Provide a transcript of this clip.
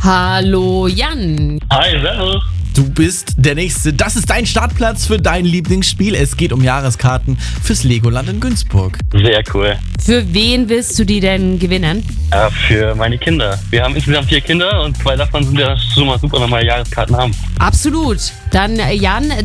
Hallo Jan. Hi, servus. Du bist der Nächste. Das ist dein Startplatz für dein Lieblingsspiel. Es geht um Jahreskarten fürs Legoland in Günzburg. Sehr cool. Für wen willst du die denn gewinnen? Für meine Kinder. Wir haben insgesamt 4 Kinder und 2 davon sind ja schon mal super, nochmal Jahreskarten haben. Absolut. Dann Jan,